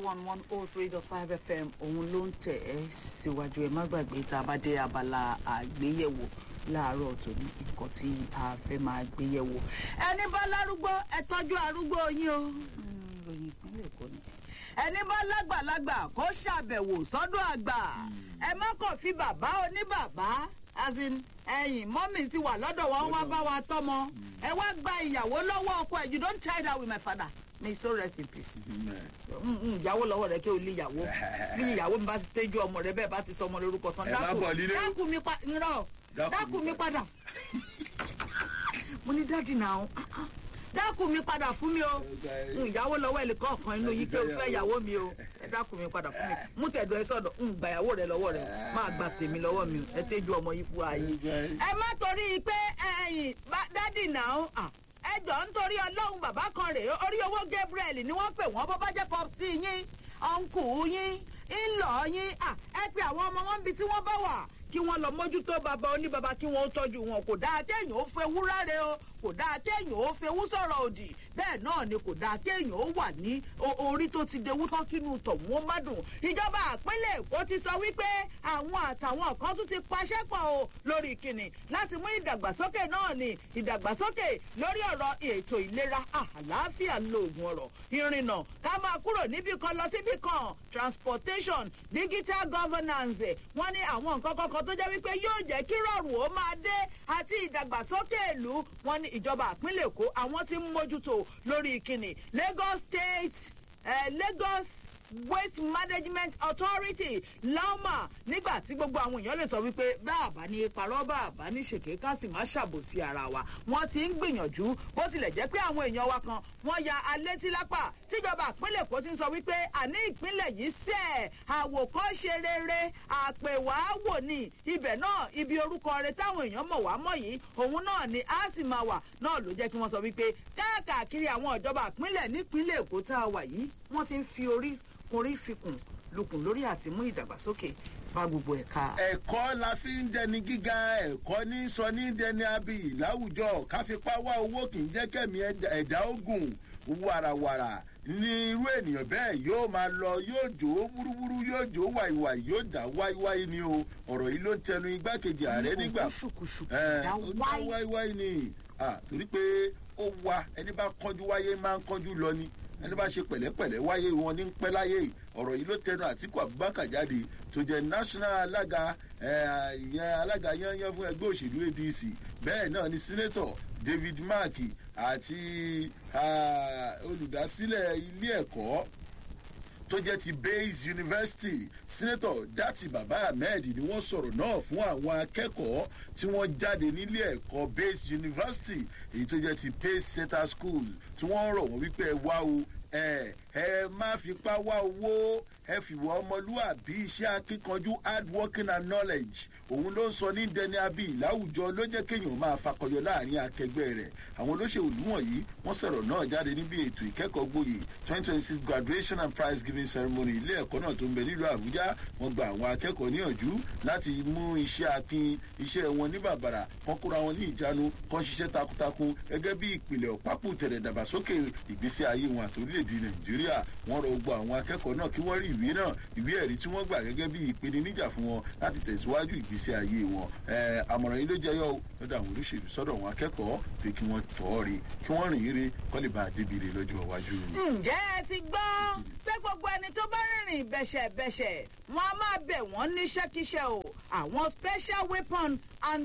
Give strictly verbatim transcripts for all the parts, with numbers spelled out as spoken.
one one oh three dot five F M òun ló ń tẹ̀ ẹ́ síwájú ẹ má gbàgbé tá a bá dé abala àgbéyẹ̀wò láàárọ̀ tòní nǹkan tí a fẹ́ máa gbéyẹ̀wò. ẹni bá lárúgbó ẹ tọ́jú arúgbó yín o. ìròyìn ìpínlẹ̀ Èkó ni. ẹni bá lágbàlagbà kó ṣàbẹ̀wò sọ́dọ̀ àgbà. ẹ má kàn fi bàbá oníbàbá as in ẹ̀yin mọ́mì ti wà lọ́dọ̀ wa wọ́n wá bá wa tọ́mọ. ẹ wá gba ìyàwó lọ́wọ́ ọkọ ẹ̀ you don't try that with my father. May so rest in peace. ìyàwó lọ́wọ́ rẹ̀ kí o lé ìyàwó bí ìyàwó mi bá ti tẹ́jú ọmọ rẹ̀ bẹ́ẹ̀ bá ti sọ ọmọ lórúkọ tán dákú mi padà dákú mi padà mo ní dáàdì náà dákú mi padà fún mi o ìyàwó lọ́wọ́ ẹ̀lẹ́kọ̀ ọ̀kan inú yìí pé o fẹ́ ìyàwó mi o ẹ dákú mi padà fún mi mú tẹ̀dọ̀ ẹ sọ̀dọ̀ ń gba ìyàwó rẹ lọ́wọ́ rẹ máa gba tèmi lọ́wọ́ mi ẹ tẹ́jú ọmọ yìí fún ayé ẹ má torí pé ẹ̀yin dáàdì náà ẹjọ́ nítorí ọlọ́run bàbá kan rèé orí owó Gabriel ni wọ́n pè wọ́n bó bá jẹ́ pọ́psì yín ọ̀nkù yín ńlọ yín ẹ pé àwọn ọmọ wọn bí tí wọ́n bá wà kí wọ́n lọ mójútó bàbá oníbàbá kí wọ́n tọ́jú wọn kò dáa kéèyàn ó fẹ́ wú ráre o kò dáa kéèyàn ó fẹ́ wú sọ̀rọ̀ òdì bẹ́ẹ̀ náà ni kò dáa kéèyàn ó wà ní orí tó ti dewú tán kínú tọ̀hún ó má dùn. ìjọba àpínlẹ̀ Èkó ti sọ wípé àwọn àtàwọn kan tún ti paṣẹ́ pọ̀ o lórí ìkíni láti mú ìdàgbàsókè náà ní ìdàgbàsókè lórí ọ̀rọ̀ ètò ìlera àlàáfíà lóògùn ọ̀rọ̀ ìrìnnà ká máa kúrò níbì kan lọ síbì kan transportation digital governance wọ́n ní àwọn nǹkan kọ̀ọ̀kan tó jẹ́ wípé yóò jẹ́ kí rọrùn ó máa dé àti ìdàgbàsókè ìlú wọn ní ìjọba àpínlẹ̀ Èkó àwọn tí ń mójútó lórí ìkíni Lagos State eh, Lagos Waste Management Authority LAWMA nígbà tí gbogbo àwọn èèyàn lè sọ wípé báàbá ní parọ́ báàbá ní ṣèké ká sì má ṣàbòsí ara wa wọ́n ti ń gbìyànjú bó tilẹ̀ jẹ́ pé àwọn èèyàn wa kan wọ́n ya alétílápà tíjọba ìpínlẹ̀ Èkó ti ń sọ wípé àní ìpínlẹ̀ yìí sẹ́ àwòkọ́ṣe rere àpèwàáwò ní ibẹ̀ náà ibi orúkọ rẹ̀ táwọn èèyàn mọ̀ wá mọ̀ yìí òun náà ni a sì máa wà náà ló jẹ́ kí wọ́n sọ wípé káàkiri àwọn ìjọba ìpínlẹ̀ nípínlẹ̀ Èkó tá a wà yìí wọ́n ti ń fi orí orí fikùn lukùn lórí àti mú ìdàgbàsókè bá gbogbo ẹ̀ka. ẹ̀kọ́ la fi ń dẹni gíga ẹ̀kọ́ ní sọ ní dẹni abiyì láwùjọ káfípá wá owó kì í jẹ́ kẹ́mi ẹ̀dá ogun wàràwàrà ní irú ènìyàn bẹ́ẹ̀ yóò máa lọ yóò jó wúrúwúrú yóò jó wàìwàì yóò dá wáíwáí ni o ọ̀rọ̀ yìí ló ń tẹnu igbákejì ààrẹ nígbà ẹ̀ ó dá wáíwáí ni torí pé ó wá ẹni bá kánjú wáyé máa ń kánjú lọ ni ẹni bá ṣe pẹ̀lẹ́pẹ̀lẹ́ wáyé wọn ní pẹ́ láyé ọ̀rọ̀ yìí ló tẹnu Àtíkù Abubakar jáde tó jẹ́ national alága ìyẹn alága yányán fún ẹgbẹ́ òṣèlú A D C bẹ́ẹ̀ náà ni senator David Mark àti olùdásílẹ̀ ilé ẹ̀kọ́ tó jẹ́ ti Bayes University senator Dati Baba Ahmed ni wọ́n sọ̀rọ̀ náà fún àwọn akẹ́kọ̀ọ́ tí wọ́n jáde nílé ẹ̀kọ́ Bayes University èyí tó jẹ́ ti Pace Setter School tí wọ́n rọ̀ wọ́n wípé ẹ wá o ẹ ẹ má fipá wá owó ẹ fìwọ́ ọmọlúwàbí iṣẹ́ akíkanjú hard working and knowledge òun ló ń sọ ní dẹni abí láwùjọ ló jẹ́ kéèyàn máa fakọyọ láàrin akẹgbẹ́ rẹ̀ àwọn olóṣèlú wọ̀nyí wọ́n sọ̀rọ̀ náà jáde níbi ètò ìkẹ́kọ̀ọ́ gboyè twenty twenty six graduation and prize giving ceremony ilé ẹ̀kọ́ náà tó ń bẹ nílùú Àbújá wọ́n gba àwọn akẹ́kọ̀ọ́ níyànjú láti mú iṣẹ́ akin iṣẹ́ wọn ní bàbàrà kán kóra wọn ní ìjánu kán ṣiṣẹ́ takuntakun gẹ́gẹ́ bí ìpìlẹ̀ ọ̀pápù tẹ̀lẹ̀ dàgbàsókè ìgbésí ayé wọn àti orílẹ̀-èdè Nàìjíríà wọ́n rọ gbogbo àwọn akẹ́kọ̀ọ́ náà kí wọ́n rí ìwé náà ìwé ẹ̀rí tí wọ́n gbà gẹ́gẹ́ bí ìpèníjà fún wọn láti tẹ̀síwájú ìgbésí ayé wọn àmọ̀ràn yìí ló jẹyọ lọ́dọ̀ àwọn olóṣèlú sọ́dọ̀ àwọn akẹ́kọ̀ọ́ pé kí wọ́n tọ́ ọ rí kí wọ́n rìn ire kọ́ lè bá a débi ire lọ́jọ́ iwájú. ǹjẹ́ ẹ ti gbọ́ pé gbogbo ẹni tó bá rìnrìn bẹ̀ṣẹ̀bẹ̀ṣẹ̀ wọn a máa bẹ̀ wọ́n níṣẹ́kíṣẹ́ o àwọn special weapon and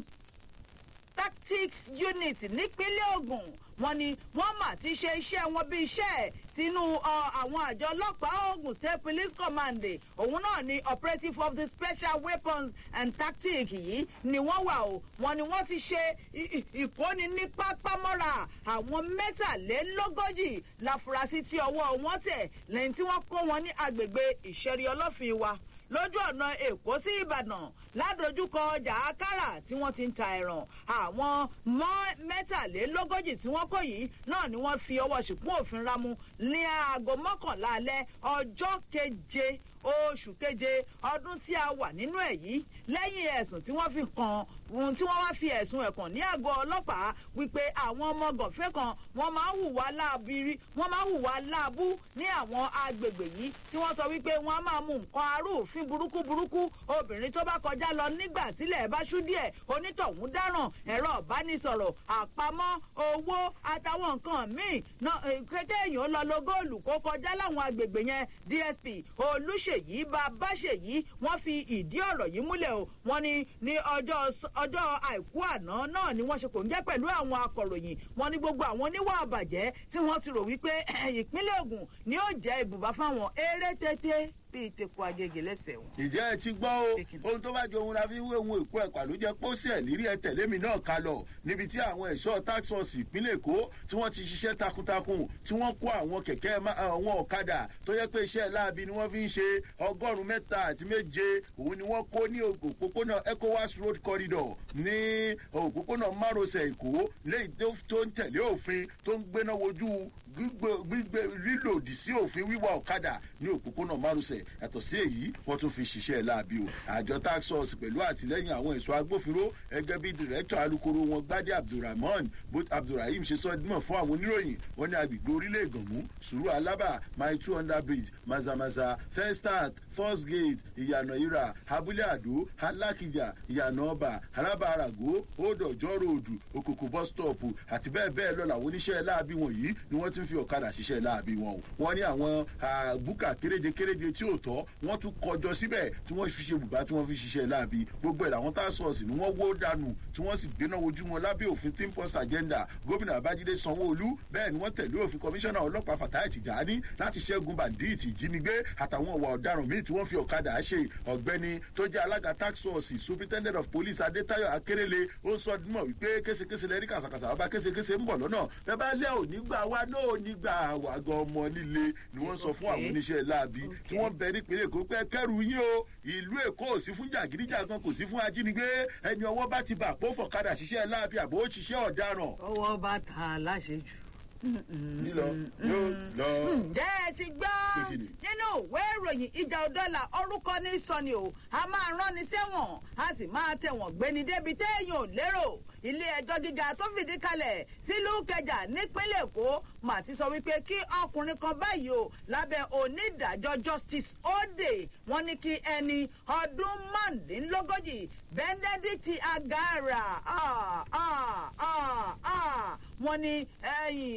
tactics unit nípínlẹ̀ Ògùn wọ́n ní wọ́n mà ti ṣe iṣẹ́ wọn bí iṣẹ́ tinú àwọn àjọ ọlọ́pàá Ogun State Police Command òun náà ni operative of the special weapons and tactics yìí ni wọ́n wà o wọ́n ní wọ́n ti ṣe ìkóni ní pápámọ́ra àwọn mẹ́tàlélógójì láfurasí tí ọwọ́ wọn tẹ̀ lẹ́yìn tí wọ́n kó wọn ní agbègbè Ìṣẹ̀rí Ọlọ́fin wa lójú ọ̀nà Èkó sí Ìbàdàn ládojúkọ ọjà Akárà tí wọ́n ti ń ta ẹran àwọn mẹ́tàlélógójì tí wọ́n kó yìí náà ni wọ́n fi ọwọ́ ṣìkún òfin rámú ní aago mọ́kànlá alẹ́ ọjọ́ keje oṣù keje ọdún tí a wà nínú ẹ̀ yìí lẹ́yìn ẹ̀sùn tí wọ́n fi kàn ohun tí wọ́n wá fi ẹ̀sùn ẹ̀ kàn ní àgọ́ ọlọ́pàá wípé àwọn ọmọ gànfẹ́ kan wọ́n máa ń hùwà láàbírí wọ́n máa ń hùwà láàbú ní àwọn agbègbè yìí tí wọ́n sọ wípé wọ́n á máa mú nǹkan arúfin burúkú burúkú obìnrin tó bá kọjá lọ nígbà tílẹ̀ bá ṣú díẹ̀ onítọ̀hún dáràn ẹ̀rọ ìbánisọ̀rọ̀ àpamọ́ owó àtàwọn nǹkan míì kékeré èèyàn lọ lo góòlù kó kọjá láwọn agbègbè yẹn D S P Olúṣèyí Babáṣèyí wọ́n fi ìdí ọ̀rọ̀ yìí múlẹ̀ o wọ́n ní ní ọjọ́ ọjọ́ àìkú àná náà ni wọ́n ṣe kò ń jẹ́ pẹ̀lú àwọn akọ̀ròyìn wọ́n ní gbogbo àwọn oníwà àbàjẹ́ tí wọ́n ti rò wípé ìpínlẹ̀ Ògùn ni ó jẹ́ ibùbá fáwọn eré tètè bíi teku agége lẹ́sẹ̀ wọn. ìjẹ́ ẹ ti gbọ́ o ohun tó bá jọ ohun la fi wé ohun èkó ẹ̀pà ló jẹ́ pósí ẹ̀ lírí ẹ tẹ̀lé mi náà ká lọ níbi tí àwọn ẹ̀ṣọ́ tax force ìpínlẹ̀ Èkó tí wọ́n ti ṣiṣẹ́ takuntakun tí wọ́n kó àwọn kẹ̀kẹ́ àwọn ọ̀kadà tó yẹ pé iṣẹ́ láabi ni wọ́n fi ń ṣe ọgọ́rùn-ún mẹ́ta àti méje òun ni wọ́n kó ní òpópónà ECOWAS road corridor ní òpópónà márosẹ̀ Èkó léyìí tó ń tẹ̀lé òfin tó ń gbéná wojú gbígbé lílòdì sí òfin wíwà ọ̀kadà ní òpópónà márosẹ̀ yàtọ̀ sí èyí wọ́n tún fi ṣiṣẹ́ láabi o àjọ tax force pẹ̀lú àtìlẹ́yìn àwọn ẹ̀ṣọ́ agbófinró gẹ́gẹ́ bí dìrẹ́tọ̀ alukoro wọn Gbádé Abdulrahman Abdulrahim ṣe sọ dímọ̀ fún àwọn oníròyìn wọn ní agbègbè orílẹ̀ Ìgànmú Sùúrù Alábà mile two under bridge Mazamaza Festac First Gate Ìyànà Ìrà Abúlé Àdó Alákìjà Ìyànà Ọba Arábàràgó Ódòjọ́ ròdù Òkòkò bus stop àti bẹ́ẹ̀ bẹ́ẹ̀ lọ làwọn oníṣẹ́ láabi wọ̀nyí ni wọ́n ti ń fi ọ̀kadà ṣiṣẹ́ láabi wọn o wọ́n ní àwọn búkà kéréje kéréje tí ò tọ́ wọ́n tún kọjọ síbẹ̀ tí wọ́n fi ṣe bùbá tí wọ́n fi ṣiṣẹ́ láabi gbogbo ẹ̀ làwọn task force ni wọ́n wó dànù tí wọ́n sì gbéná wojú wọn lábẹ́ òfin team post agenda gómìnà Babájídé Sanwó-Olú bẹ́ẹ̀ ni wọ́n tẹ̀lé òfin kọmíṣánná ọlọ́pàá Fatai Tijani láti ṣẹ́gun bàndíìtì ìjínigbé àtàwọn ọ̀wà ọ̀daràn míì tí wọ́n fi ọ̀kadà ṣe ọ̀gbẹ́ni tó jẹ́ alága task force superintendent of police Adétáyọ̀ Akérèlé ó sọ dímọ̀ wípé késekése lẹ́rí kàṣàkàṣà ọba késekése ń bọ̀ lọ́nà bẹ́ẹ̀ bá lẹ́ òní gbà wá náà òní gbà wá gan ọmọ líle ni wọ́n sọ fún àwọn oníṣẹ́ láabi tí wọ́n bẹ nípínlẹ̀ Èkó pé kẹ́rù yín o ìlú Èkó ò sí fún jàgídíjàgan kò sí fún ajínigbé ẹni ọwọ́ bá ti bà pọ̀ fọ̀kadà ṣiṣẹ́ láabi àbò ó ṣiṣẹ́ ọ̀daràn. ọwọ́ bá ta aláṣejù. nílọ yóò lọ. ǹjẹ́ ẹ ti gbọ́ nínú ìwé ìròyìn ìjà ọ̀dọ́là orúkọ ní sọni o a máa rán ni sẹ́wọ̀n a sì máa tẹ̀wọ̀n gbéni débi téèyàn ò lérò ilé ẹjọ́ gíga tó fìdí kalẹ̀ sílùú Ìkẹjà nípínlẹ̀ Èkó mà ti sọ wípé kí ọkùnrin kan báyìí o lábẹ́ onídàájọ́ Justice Ode wọ́n ní kí ẹni ọdún márùndínlógójì Benedict Agara ah, ah, ah, ah. wọ́n ní ẹ̀yìn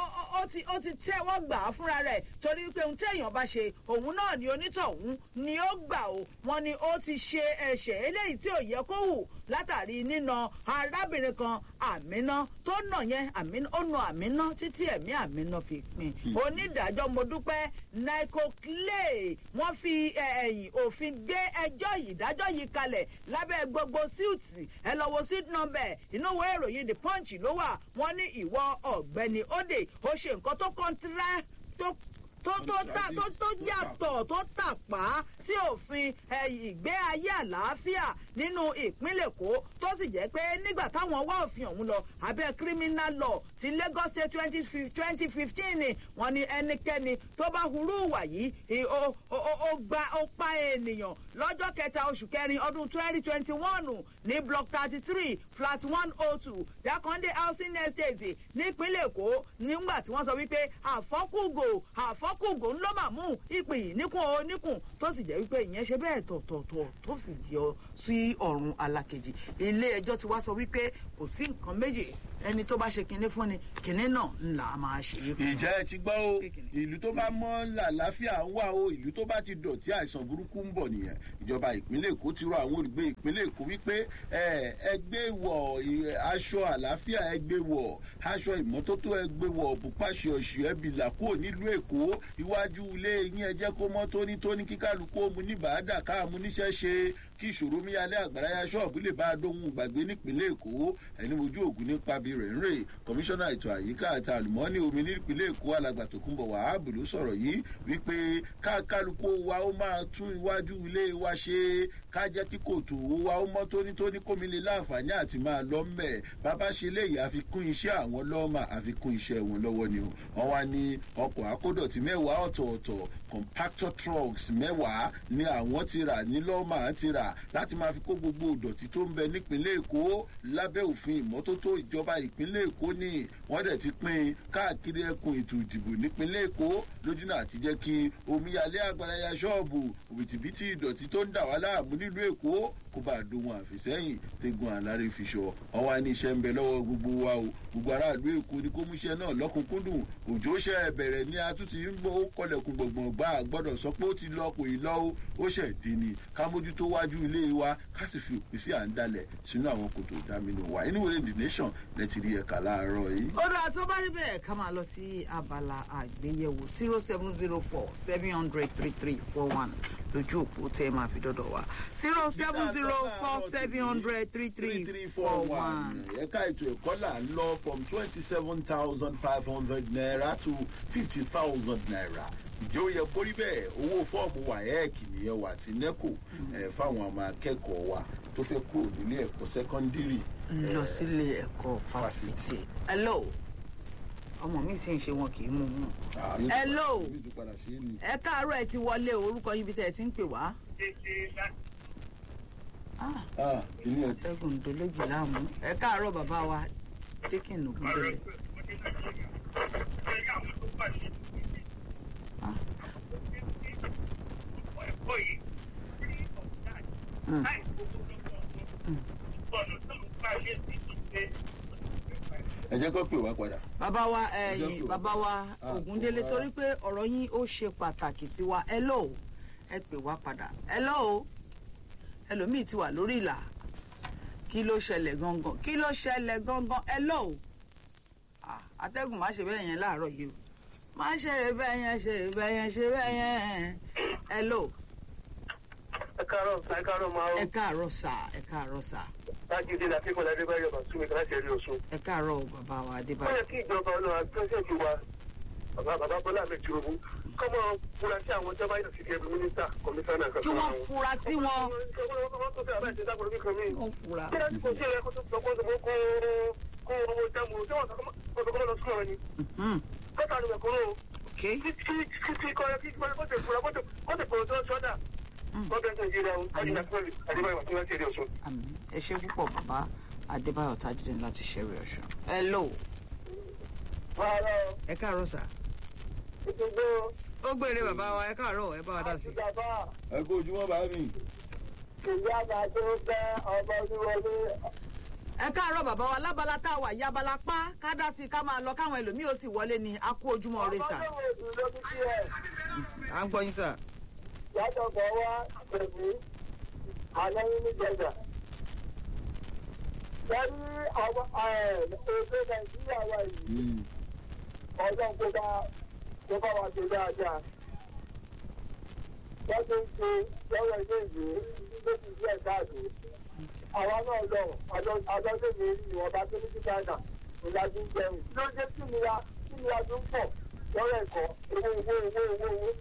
ó ti ó ti tẹ́wọ́ gbà á fúnra rẹ̀ torí pé ohun téèyàn bá ṣe òun náà ni onítọ̀hún ni ó gbà ó wọ́n ní ó ti ṣe ẹ̀ṣẹ̀ eléyìí tí ò yẹ kó hù látàrí nína arábìnrin kan Àmínà tó nà yẹn ó nà Àmínà títí ẹ̀mí Àmínà fi pin onídàájọ́ Modúpẹ́ Nico Clay wọ́n fi ẹ̀yìn òfin gbé ẹjọ́ yìí ìdájọ́ yìí kalẹ̀ lábẹ́ gbogbo síùtì ẹ lọ wo síìtì nọ́mbẹ̀ inú ìwé ìròyìn The Punch ló wà wọ́n ní ìwọ ọ̀gbẹ́ni Ode ó ṣe nǹkan tó kọ́ńtírá tó tó tó ta tó tó yàtọ̀ tó tàpá sí òfin ìgbé ayé àlàáfíà nínú ìpínlẹ̀ Èkó tó sì jẹ́ pé nígbà táwọn wá òfin ọ̀hún lọ abẹ́ criminal law ti Lagos State twenty fifteen wọ́n ní ẹnikẹ́ni tó bá hurú ìwà yìí ó gba ó pa ènìyàn lọ́jọ́ kẹta oṣù kẹrin ọdún twenty twenty one ní block thirty three flat one oh two Jakande housing estate nípínlẹ̀ Èkó nígbà tí wọ́n sọ wípé àfọ́kùgò àfọ́ ọkùnkùn ló máa mú ìpè yìí níkùn ó níkùn tó sì jẹ́ wípé ìyẹn ṣe bẹ́ẹ̀ tọ̀tọ̀tọ̀ tó fi yọ sí ọ̀run alákejì ilé ẹjọ́ ti wá sọ wípé kò sí nǹkan méjì ẹni tó bá ṣe kinní fún ni kinní náà ńlá máa ṣe é fún. ìjẹ́ ẹ ti gbọ́ o ìlú tó bá mọ́ làlàáfíà ń wà o ìlú tó bá ti dọ̀tí àìsàn burúkú ń bọ̀ nìyẹn ìjọba ìpínlẹ̀ Èkó ti rọ àwọn olùgbé ìpínlẹ̀ Èkó wípé ẹgbẹ́ wọ̀ aṣọ àlàáfíà ẹgbẹ́ wọ̀ aṣọ ìmọ́tótó ẹgbẹ́ wọ̀ bùpàṣẹ ọ̀ṣì ẹbìlà kúrò nílùú Èkó iwájú ilé yín ẹ jẹ́ kó mọ́ tónítóní kíkálukú ó mu ní bàádà káàmú níṣẹ́ ṣe kí ìṣòro omíyalé àgbàráyà ṣọ́ọ̀bù lè bá a dóhun gbàgbé nípínlẹ̀ èkó ẹni mojú ògùn nípa bí rẹ̀ ń rè kọmíṣánná ètò àyíká àti àlùmọ́ọ́nì omi nípínlẹ̀ èkó alàgbà Tòkunbọ̀ Wàhábù ló sọ̀rọ̀ yìí wípé káàkálukú wa ó máa tún iwájú ilé wa ṣe ká jẹ́ kí kòtò wa ó mọ́ tónítóní kómi lè láǹfààní àti máa lọ mẹ́ bàbá ṣe léyìí àfikún iṣẹ́ àwọn lọ́ọ̀mà àfikún iṣẹ́ wọn lọ́wọ́ ni o wọ́n wá ní ọkọ̀ akódọ̀tí mẹ́wàá ọ̀tọ̀ọ̀tọ̀ compactor trucks mẹ́wàá ni àwọn ti rà ní lọ́ọ̀mà ti rà láti máa fi kó gbogbo ìdọ̀tí tó ń bẹ nípínlẹ̀ èkó lábẹ́ òfin ìmọ́tótó ìjọba ìpínlẹ̀ èkó ni wọ́n dẹ̀ ti pín káàkiri ẹkùn ètò ìdìbò nípínlẹ̀ èkó lójúnà àti jẹ́ kí omíyalé àgbàráyà ṣọ́ọ̀bù òbítíbitì ìdọ̀tí tó ń dà wá láàmú nílùú èkó kó bá a dohun àfìsẹ́yìn tẹ́gun àlárí fi ṣọ ọwọ́ ní iṣẹ́ ń bẹ lọ́wọ́ gbogbo wa o gbogbo aráàlú èkó ni kó mú iṣẹ́ náà lọ́kùnkúndùn òjò ṣe bẹ̀rẹ̀ ní atúntì ń gbọ́ ó kọlẹ̀kùn gbọ̀ngbọ̀n gbà gbọ́dọ̀ sọ pé ó ti lọ kò ì lọ ó ó ṣẹ̀ dé ni ká mójútó wájú ilé wa ká sì fi òpin sí à ń dalẹ̀ sínú àwọn kòtò ìdáminú wa inú ìwé the nation lẹ ti rí ẹ̀ka láàárọ̀ yìí. ó dáa tó bá rí bẹ́ẹ̀ ká máa lọ sí abala àgbéyẹ̀wò zero seven zero four seven hundred three three four one lójú òpó tẹ́ ẹ máa fi dọ́dọ̀ wa zero seven zero four seven hundred three three four one. ẹ̀ka ètò ẹ̀kọ́ là ń lọ from twenty seven thousand five hundred naira to fifty thousand naira ìjọ yẹ kó rí bẹ́ẹ̀ owó fọ́ọ̀mù wáyẹ́ẹ̀kì nìyẹn wà tí nẹ́kò fáwọn ọmọ akẹ́kọ̀ọ́ wa tó fẹ́ kúrò nílé ẹ̀kọ́ sẹ́kọ́ndírì lọ sílé ẹ̀kọ́ fásitì. hello ọmọ mi sì ń ṣe wọn kì í mú un. hello ẹ káàárọ̀ ẹ ti wọlé orúkọ yín bí tẹ́ ẹ ti ń pè wá. ẹgùn dòlójì láàmú ẹ káàárọ̀ bàbá wa chicken ògùn délé. ẹ jẹ́ kó pè wá padà. bàbá wa ẹ̀yin bàbá wa Ògúndélé torí pé ọ̀rọ̀ yín ó ṣe pàtàkì sí wa hello ẹ pè wá padà hello ẹlòmíì ti wà lórí ìlà kí ló ṣẹlẹ̀ gangan kí ló ṣẹlẹ̀ gangan hello atẹ́gùn má ṣe bẹ́ẹ̀ yẹn láàárọ̀ yìí o má ṣe bẹ́ẹ̀ yẹn ṣe bẹ́ẹ̀ yẹn ṣe bẹ́ẹ̀ yẹn hello. ẹ káàárọ̀ ẹ káàárọ̀ máa ń. ẹ káàárọ̀ sà ẹ káàárọ̀ sà. láti ilé làkíkọ̀ adébáyọ̀ bàtúmí láti ẹ̀rí ọ̀ṣun. ẹ káàárọ̀ bàbá wa adébáyọ̀. ó yẹ kí ìjọba ọlọ́run pẹ́sẹ̀ntì wa bàbá bàbá bọ́lá mi Tinubu kọ́mọ fura sí àwọn tó bá yàn sí ẹbí mínísítà kọmíṣánná kan. kí wọ́n fura sí wọn. wọ́n tó fẹ́ àbá ìṣẹ́ dákúrò kíkan mí. wọ́n fura. kí láti kò sí ẹ̀rẹ́ kó tó sọ kó tó kó kó owó jáàmù tí wọ́n sọ kó tó kó lọ sùn ni. kọ́tà ló mẹ̀kọ́ ló. kí kí kí kọ́ ẹ kí kó tẹ̀ fura kó tẹ̀ fura tó sọ́dà. ẹ ṣe púpọ̀ bàbá adébáyọ̀ tajudeen láti ṣẹ́rí ọ̀ṣun. hello. ẹ káàárọ̀ sà. ó gbére bàbá wa ẹ káàárọ̀ ẹ bá wa dá sí. ẹ kó ojúmọ́ bá mi. ìyá àgbà tó fẹ́ ọmọ oníwọlé. ẹ káàárọ̀ bàbá wa lábala tá a wà yabala pa ká dá sí ká máa lọ káwọn ẹlòmíì ó sì wọlé ni a kú ojúmọ́ rẹ sà. à ń gbọ́ yín sà. yàtọ̀ bọ̀ wá pẹ̀lú àlẹ́yìn níjẹ̀dà. wọ́n ní àwọn èdè nàìjíríà wà yìí ọjọ́ kó bá kó bá wa ṣe dáadáa. wọ́n ti ń ṣe lọ́wọ́ ilé ìwé tó ti díẹ̀ káàdì. àwa náà lọ àjọ tó lè rí ìwọ̀nba tó ní sí ghana ìlàjú jẹun. ló dé kí ni a kí ni a tún pọ̀ lọ́wọ́ ẹ̀kọ́ owó owó owó owó owó.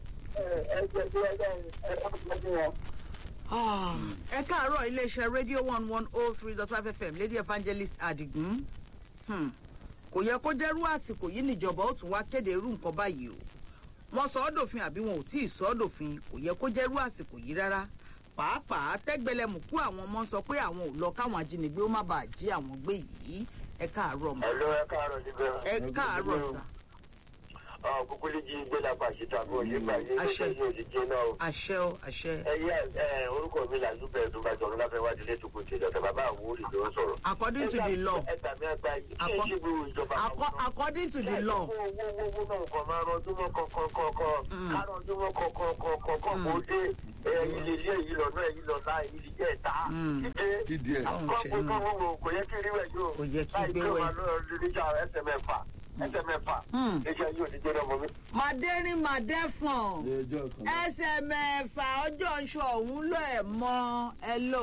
ẹ káàárọ̀ iléeṣẹ́ rédíò one one oh three dot five f m lady evangelist Adigun kò yẹ kó jẹ́rú àsìkò yìí níjọba ó tún wá kéde irú nǹkan báyìí o wọ́n sọ ọ́ dòfin àbí wọn ò tí ì sọ ọ́ dòfin kò yẹ kó jẹ́rú àsìkò yìí rárá pàápàá tẹ́gbẹ̀lẹ́mùkú àwọn ọmọ sọ pé àwọn ò lọ káwọn ajínigbé ó má bàa jí àwọn gbé yìí ẹ káàárọ̀ mọ́. ẹ káàárọ̀ níbẹ̀. ẹ káàárọ̀ sà. kúkú lè jí gbé lápá àṣìta bó ṣe gbà yé ló ṣe ní òjijì náà o. àṣẹ o àṣẹ. ẹ yẹ orúkọ mi là lùbẹ̀ tó bá jọ̀rọ̀ láfẹ́ wájú létò kò tí ìjọba bàbá àwòrán ló ń sọ̀rọ̀. according to the law. ẹ tàbí àgbà yìí kí ẹ ṣe bí ìjọba. according to the law. owó owó owó náà kàn máa rọjú mọ́ kọ̀ọ̀kọ̀ọ̀kọ̀ ká rọjú mọ́ kọ̀ọ̀kọ̀ọ̀kọ̀ kó dé ilé ilé yìí lọ́nà èyí lọ́nà èyí jẹ́ ẹ̀ta. dídí ẹ̀. kò yẹ kí rí wẹ̀ yóò. kò yẹ kí gbé wẹ̀. láì ẹsẹ̀ mẹ́fà iṣẹ́ yóò ti jẹ́ lọ́mọ mi. màdérín màdẹ́fọ̀n ẹsẹ̀ mẹ́fà ọjọ́ ìṣọ́ òun ló ẹ̀ mọ́ ẹ lò.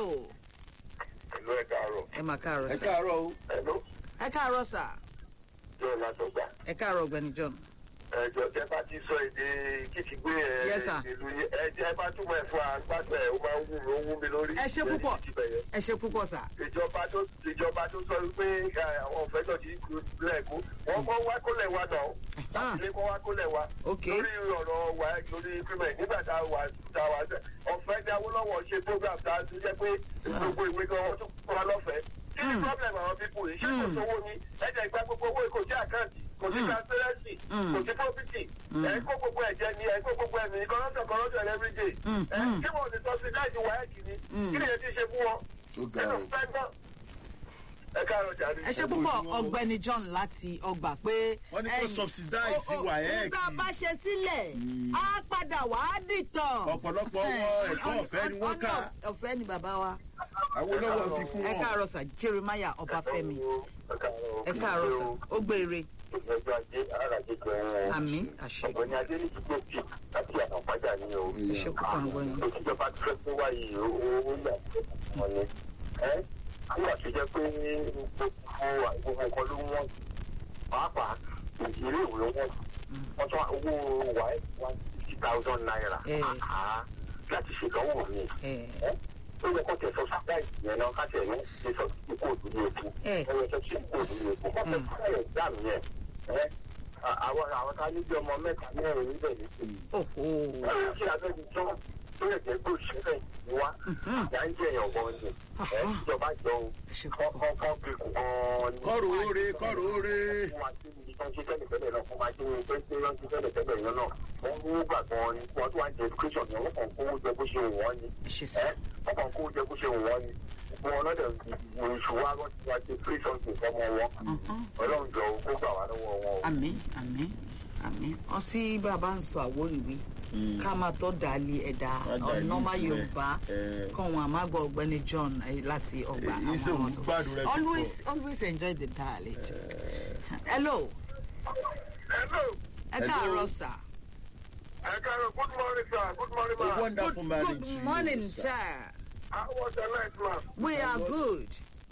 ẹ̀lú ẹ̀ káàárọ̀. ẹ mà káàárọ̀ ẹ sà. káàárọ̀ o. ẹ̀lú ẹ káàárọ̀ sà. yóò lásọgbà. ẹ káàárọ̀ ọ̀gbẹ́ni John. ẹ̀jọ̀ tẹ́ bá ti sọ èdè kìtìgbé ẹ̀ Yes, sir. ìlú yẹn ẹ̀jẹ̀ bá túmọ̀ ẹ̀ fún agbábẹ́ ẹ̀ ó máa ń wù mí ó wù mí lórí. ẹ ṣe púpọ̀ ẹ ṣe púpọ̀ sà. ìjọba tó ìjọba tó sọ wípé àwọn òfẹ́ náà ti lẹ̀ kó wọ́n kọ́ wá kólẹ̀ wa náà láti lé kọ́ wá kólẹ̀ wa Ok. lórí ọ̀rọ̀ wa lórí pípẹ́ nígbà tá a wà tá a wà ọ̀fẹ́ ní Awólọ́wọ̀ ṣe program tá a ti jẹ́ pé gbogbo ìwé gan wọ́n tún kọ́ wa lọ́fẹ̀ẹ́ kí ni problem àwọn pípò yìí ṣé kò sówó ni ẹ̀jẹ̀ ìgbà gbogbo owó kò sí àkáǹtì kò sí transparency kò sí property ẹ̀ kó gbogbo ẹ̀jẹ̀ ni ẹ̀ kó gbogbo ẹ̀mí corruption corruption every day ẹ̀ kí wọ́n ti subsidize wáyẹ̀kì ni kí ni ẹ̀ ti ṣe fún wọn nínú fẹ́ náà ẹ káàárọ̀ jàre. ẹ ṣe púpọ̀ ọ̀gbẹ́ni John láti ọgbà pé. wọ́n ní kó subsidize sí wáyẹ̀kì. nígbà bá ṣe sílẹ̀ á padà wá dìtàn. ọ̀pọ̀lọpọ̀ wọn ẹ̀kọ́ ọ̀fẹ́ ni wọ́n kà. ọ̀fẹ́ ni bàbá wa. Awólọ́wọ̀ fi fún wọn. ẹ káàárọ̀ sà Jeremiah Ọbáfẹ́mi ẹ káàárọ̀ sà ó gbére. ìgbẹ́jọ́ ajé aráàjẹ jẹun. àmín àṣẹ. ọ̀gbẹ́ni adé ní ti gbòógì láti àtàpájà ní o. ẹ ṣe púpọ̀ ọ̀gbẹ́ni. òṣìṣẹ́ba ti fẹ́ fún wa yìí owó yà wọ́n ni. ẹ nígbà tó jẹ́ pé gbogbo nǹkan ló wọ́n pàápàá ilé ìwé wọn wọ́n tún owó wa one fifty thousand naira láti ṣèdánwò mi. ó yẹ kó tẹ sọ sátáìsì yẹn náà káṣẹ ní ṣe sọ sí kóòdù ní epo ẹ̀rọ ẹ̀ṣọ́ sí kóòdù ní epo kó tẹ fún ẹ̀ exam yẹn àwọn àwọn ká níbi ọmọ mẹ́ta mẹ́rin níbẹ̀ nísìnyí. ẹ̀rọ ṣe abẹ́ni tán tó yẹ kẹ́ gbé òṣìṣẹ́ wa ìyá ń jẹ́ èèyàn gan ni ẹ̀ ìjọba jọ kọ́kọ́ pé kò gan ni. kọ́rọ̀ oore kọ́rọ̀ oore. fún wa sí ibi tó ń ṣe tẹ́lẹ̀tẹ́lẹ̀ náà fún wa sí ibi tó ń ṣe tẹ́lẹ̀tẹ́lẹ̀ yẹn náà wọ́n ń gbà gan ni wọ́n tún wá jẹ education yẹn wọ́n kàn kówó jẹ bó ṣe wù wọ́n ni wọ́n kàn kówó jẹ bó ṣe wù wọ́n ni wọn lọ́dọ̀ oṣù wa wọ́n ti wá ṣe free something fọmọ wọn ọlọ́run jọ kó gbà wá lọ́wọ́ wọn. àmín àmín àmín wọn sí bàbá ń sọ àwòrìwí ká máa tọ́ dàlí ẹ̀dá ọ̀nàmá yorùbá kàn wọn àmàgbọ́ ọ̀gbẹ́ni John láti ọgbà àwọn ọmọ always always enjoy the dialect. hello. hello. ẹ káàárọ̀ sà. ẹ káàárọ̀ good morning sir good morning ma. a wonderful good, marriage good morning sir. How was the night, man? We are good.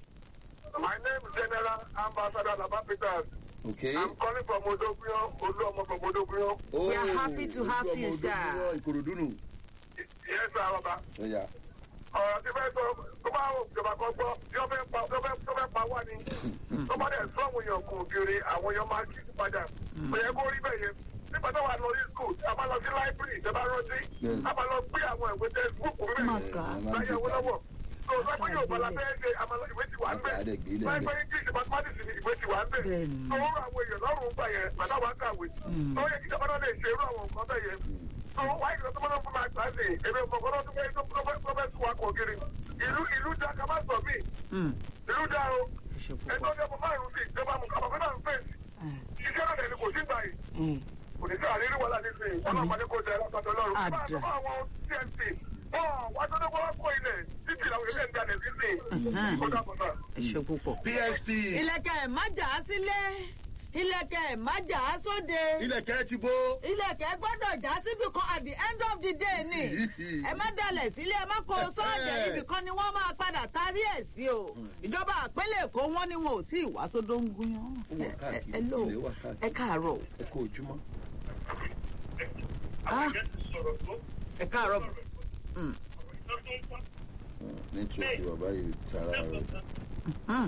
My name is General Ambassador Laba Peters. Okay. I'm calling from Odogrio, Oluomo from Odogrio. Oh, We are happy to have you, sir. Ìkòròdú. Yes, sir, Baba. Ó yá. Ọ̀rọ̀ tí fẹ́ sọ, tó bá wọ ìjọba kan gbọ́, tí wọ́n fẹ́ pa tó fẹ́ tó fẹ́ pa wá ni. Tó bá dẹ̀ sọ àwọn èèyàn kò kiri, àwọn èèyàn máa kí padà. Kò yẹ kó rí bẹ́ẹ̀ yẹn. Nígbà tó wà lọ sí school, a máa lọ sí library, ìjọba rántí. A máa lọ gbé àwọn ìwé textbook rẹ̀. Láyé Awólọ́wọ̀. So lọ́pọ̀ yóò bọ́lá bẹ́ẹ̀ ṣe àmàlà ìwé ti wà ń bẹ̀. Láìpẹ́ English mathematics ni ìwé ti wà ń bẹ̀. So ó rọ àwọn èèyàn lọ́rùn gbà yẹn, bàtà wà kàwé. So ó yẹ kí ìjọba náà lè ṣe irú àwọn nǹkan bẹ́ẹ̀ yẹn. So wáyé ìjọba tó máa fún máa gbà sí èmi ọ̀gbọ̀n tó fẹ́ tó fẹ́ tó fẹ́ tún wa kọ̀ kiri. Ìlú ìlú dá ká má sọ mí. Ìlú dá o. Ẹgbẹ́ ọjọ́ mo máa rún sí ìjọba mo kà bàbá náà ń fèsì. Iṣẹ́ náà lẹ́nu kò sí gbà yìí. Kò ní sí àrírí wọlá nísìnyí. Ọlọ́pàá ní kò jẹ́ látọ̀dọ̀ lọ́rùn. Àdà. T M C wá tó dé wọ́n kó ilẹ̀ títí làwọn ilé ń dalẹ̀ sísè. Ó dàbọ̀ náà. ẹ ṣe púpọ̀. P S P. ilẹ̀kẹ̀ má jà á sílé ilẹ̀kẹ̀ má jà á sóde Ilẹ̀kẹ̀ ti bó. ilẹ̀kẹ̀ gbọ́dọ̀ já síbi kan at the end of the day ni ẹ má dalẹ̀ sílé ẹ má kó sọ́ọ̀dẹ̀ ibì kan ni wọ́n máa padà tarí ẹ̀ sí o ìjọba àpẹẹlẹ èkó wọn ni wọn ò tí ì wá sódó ń gúnyán ẹ ẹ lò ẹ káàárọ̀ Ẹ kú ojúmọ́. Ah, ẹ káàárọ̀ Nítorí bàbá yìí tara rẹ̀. Mm,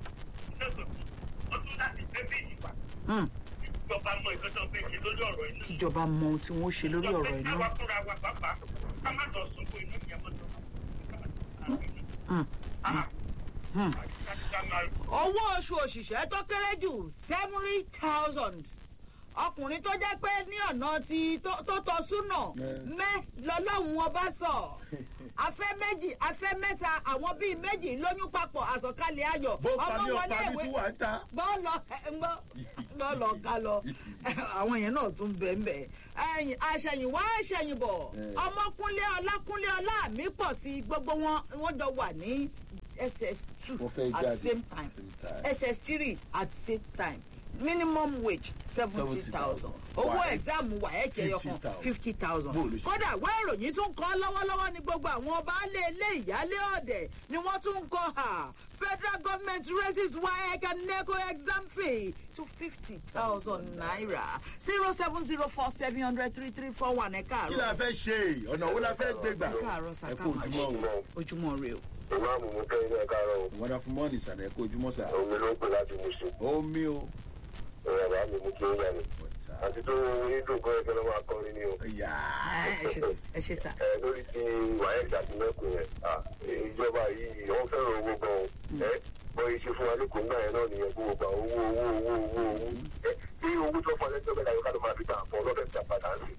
mm. Ìjọba mọ ìkọ́jọ́ pé kí lórí ọ̀rọ̀ inú. kíjọba mọ ohun tí wọ́n ṣe lórí ọ̀rọ̀ iná. Káwá fúnra wa pàápàá ká má lọ sún fún inú ìyẹn mọ́tò. Mm, mm. owó oṣù òṣìṣẹ́ tó kéré jù seventy thousand ọkùnrin tó jẹ́ pé ní ọ̀nà tí tó tọ́ súnà mẹ́ lọ́lọ́run ọba sọ afẹ́ méjì afẹ́ mẹ́ta àwọn bíi méjì lóyún papọ̀ àsọ̀kalẹ̀ ayọ̀ Bó pa ní ọ̀pá mi tí wà ń ta. bọ́ lọ ká lọ àwọn yẹn náà tún bẹ̀ ń bẹ̀ ẹ̀yìn àṣẹ̀yìnwá àṣẹ̀yìnbọ̀ ọmọkúnlé ọlákúnlé ọláàmì pọ̀ sí gbogbo wọn wọ́n jọ wà ní S S two Wọ́n fẹ́ at jáde same time same time. S S three at same time minimum wage seventy thousand owó exam WAEC ẹyọ kan fifty thousand kódà wọ́n ìròyìn tún kọ́ lọ́wọ́lọ́wọ́ ní gbogbo àwọn baálé ilé ìyálé ọ̀dẹ̀ ni wọ́n tún kọ́ ha federal government raises WAEC and NECO exam fee to fifty thousand naira zero seven zero four seven hundred three three four one ẹ káàárọ̀. kí la fẹ́ ṣe ọ̀nà wo la fẹ́ gbé gbà ẹ káàárọ̀ sà ẹ kó ojúmọ́ o. ojúmọ́ rẹ o. ìmáàmù mú kẹ́yìn náà káàárọ̀ o. wọ́n dá fún mọ́ọ̀nì sàn ẹ kó ojúmọ́ sà. omi ló ń pè láti mú sí. omi o. ẹ̀rọ àbá mi mú kí ó yà mí. àti tó onídùn kọ́ ẹgbẹ́ lọ́wọ́ akọrin ni o. ẹ ṣe sà. ẹ lórí ti WAEC àti NECO yẹn ìjọba yìí wọ́n fẹ́ràn owó gan-an ẹ bọ́ iṣẹ́ fún wa lẹ́kọ̀ọ́ ńgbà yẹn náà nìyẹn gbogbo gba owó owó owó owó owó ẹ bí owó tó fọ́ lẹ́jọ́ bẹ́ẹ̀ láyọ̀ ká ló máa fi tà fọ́ lọ́fẹ̀ẹ́ tà padà sí.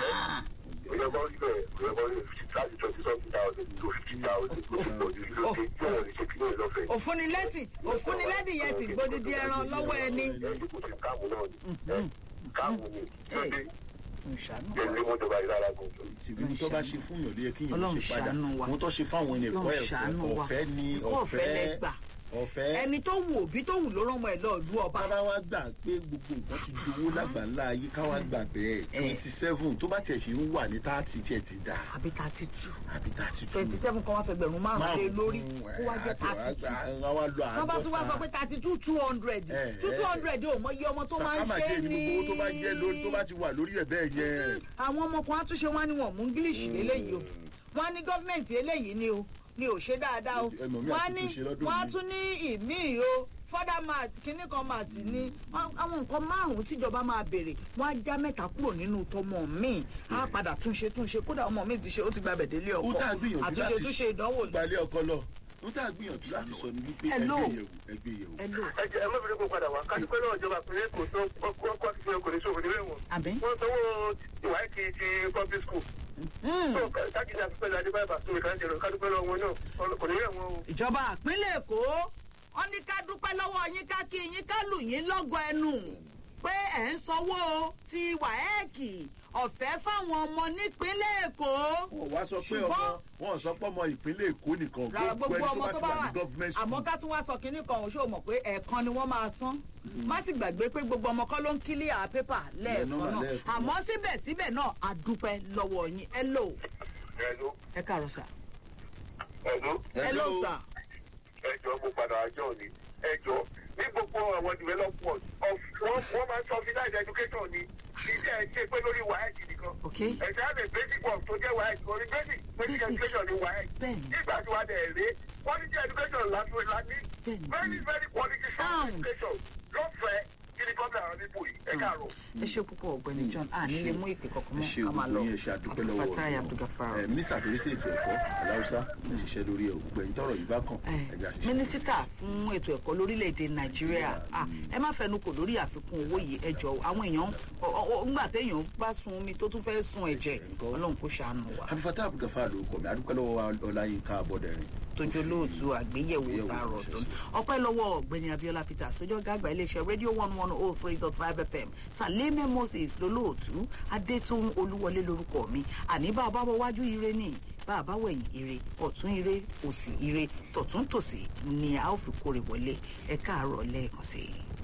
ìyẹn kọ́ síbẹ̀ ìyẹn kọ́ láti twenty something thousand to fifty thousand tó ti pọ̀ jù lókè tí wọ́n lè ṣe kí ní ìlọ́fẹ̀ẹ́. òfúnilẹ́sìn òfúnilẹ́dì yẹn ti gbódìdí ẹran lọ́wọ́ ẹni. ẹ ẹ kò sí káàmù náà ni káàmù ni lóde jẹ́ni mo jọba ìlara gùn. tìbí tó bá ṣe fún yàn ló yẹ kí yàn Ọlọ́run ṣe padà ṣàánú wa. mo tó ṣe fáwọn ẹni ẹ̀kọ́ Ọlọ́run ṣàánú wa. ọ̀fẹ́ ni ọ̀fẹ́ ọ̀fẹ́ lẹ́gbà ọ̀fẹ́. ẹni tó wù òbí tó wù ló rán ọmọ ẹ̀ lọ ìlú ọba. bàbá wa gbà pé gbogbo nǹkan ti dowó lágbàńlá ayé ká wá gbà bẹ́ẹ̀ twenty seven tó bá tiẹ̀ ṣe ń wà ní thirty tiẹ̀ ti dà àbí thirty two àbí thirty two twenty seven kan wá fẹ́ gbẹ̀rún márùn-ún lé lórí kó wá jẹ́ thirty two. wọ́n bá tún wá sọ pé thirty two two hundred two two hundred ò mọ iye ọmọ tó máa ń ṣe ní. sàkámàjẹ́ ni gbogbo owó tó bá jẹ́ lórí tó bá ti wà lórí ẹ̀ bẹ́ẹ̀ yẹn. àwọn ọmọ kan á tún ṣe wá ní wọn mú english lélẹ́yìí o wọ́n á ní gọ́ọ̀mẹ̀ntì eléyìí ni o ni ò ṣe dáadáa o wọ́n á ní wọ́n á tún ní ìmíì o fọ́dà máa kínní kan máa tì ní àwọn nǹkan márùn-ún tíjọba máa béèrè wọ́n á já mẹ́ta kúrò nínú tọmọ míì á padà túnṣe túnṣe kódà ọmọ mi ti ṣe ó ti gba bẹ̀dẹ̀lé ọkọ àtúnṣe túnṣe ìdánwò ní. gbalẹ̀ ọkọ lọ n tá a gbìyànjú láti sọ ni wípé ẹgbẹ́ yẹ̀wò ẹgbẹ́ yẹ̀wò. ẹ jẹ́ ẹ má bìrì kó padà wá kájú pé náà ìjọba ìpínlẹ̀ Èkó tó kọ́ kọ́ ti fi ọkọ̀ ní sófin nílé wọn. wọ́n sanwó WAEC ti public school. tó káàkiri àti pẹ̀lú adébáyé bàtú mi kájú kájú pé náà wọn náà kò ní rẹ̀ wọn o. ìjọba ìpínlẹ̀ Èkó wọ́n ní ká dúpẹ́ lọ́wọ́ yín ká kí yín ká lù yín lọ́gọ̀ ẹnu pé ẹ̀ ń sanwó ti WAEC ọ̀fẹ́ fáwọn ọmọ nípínlẹ̀ Èkó. wọ́n wá sọ pé ọmọ wọn sọ pé ọmọ ìpínlẹ̀ Èkó nìkan gbogbo ẹni tó bá ti wà ní gọ́ọ̀mẹ̀ntì. àmọ́ ká tún wá sọ kínní kan òṣù mọ̀ pé ẹ̀ẹ̀kan ni wọ́n máa san má sì gbàgbé pé gbogbo ọmọ kan ló ń kílíà pépà lẹ́ẹ̀kan náà àmọ́ síbẹ̀síbẹ̀ náà a dúpẹ́ lọ́wọ́ yín ẹ lò. ẹ káàárọ̀ sà. ẹ lò sà. ẹ jọ mo padà àjọ ni ẹ jọ ní gbogbo àwọn development wọ́n máa ń subsidize education ni iṣẹ́ ṣe pé lórí WAEC nìkan. ẹ̀sẹ̀ àmì basic work tó jẹ́ WAEC orí basic basic education ni WAEC. nígbà tí wàá dẹ̀ ré quality education láti láti very very quality sound education lọ́fẹ̀ẹ́ kí ni gómìnà àwọn nípò yìí ẹ káàárọ̀. ẹ ṣe púpọ̀ ọ̀gbẹ́ni John a nílé mú ìpè kankan mọ́ ká máa lọ Fatai Abdulgafar. mínísítà tó rí sí ètò ẹ̀kọ́ aláùsá ń ṣiṣẹ́ lórí ẹ̀ ògbẹ́yìn tọrọ yìí bá kàn ẹ̀já ṣiṣẹ́. mínísítà fún ètò ẹ̀kọ́ lórílẹ̀‐èdè Nàìjíríà ẹ má fẹnu kò lórí àfikún owó yìí ẹ jọ̀ọ́ àwọn èèyàn ńgbà téèyàn bá sun omi tó tún fẹ́ sun ẹ̀jẹ̀ Ọlọ́run kó ṣàánú wa. Fatai Abdulgafar ló kọ mi adúpẹ́ lọ́wọ́ Ọláyínká Abọ́dẹ̀rìn tójó lóòtú àgbéyẹ̀wò tààrọ̀ tó ní ọpẹ́ lọ́wọ́ ọ̀gbẹ́ni Abiola Peter sójọ́ gàgbà iléeṣẹ́ rédíò one one oh three dot five F M Saleme Moses lólóòtú Adétún Olúwọlé lórúkọ mi àní bá a bá wọ wájú ire ní bá a bá wẹ̀yìn ire ọ̀tún ire òsì ire tọ̀tún tòsì ni a ó fi kórè wọlé ẹ káàárọ̀ lẹ́ẹ̀kan sí i.